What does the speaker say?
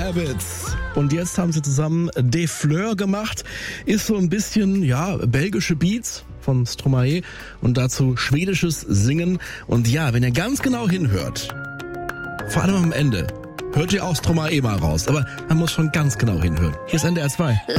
Habits. Und jetzt haben sie zusammen Des Fleurs gemacht. Ist so ein bisschen, ja, belgische Beats von Stromae und dazu schwedisches Singen. Und ja, wenn ihr ganz genau hinhört, vor allem am Ende, hört ihr auch Stromae mal raus. Aber man muss schon ganz genau hinhören. Hier ist NDR 2.